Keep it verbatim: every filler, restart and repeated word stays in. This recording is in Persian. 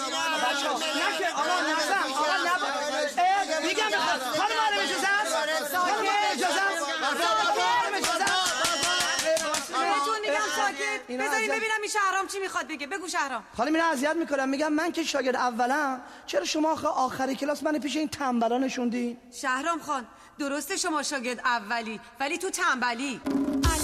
نکه آقا نزن آقا نبا میگم بخواد خانم معلم اجازه هست خانم اجازه هست بهتون میگم ساکت بذارین ببینم این شهرام چی میخواد بگه. بگو شهرام. خانم اینا اذیت میکنم. میگم من که شاگرد اولم، چرا شما آخه آخر کلاس من پیش این تنبلا نشوندین؟ شهرام خان درسته شما شاگرد اولی ولی تو تنبلی.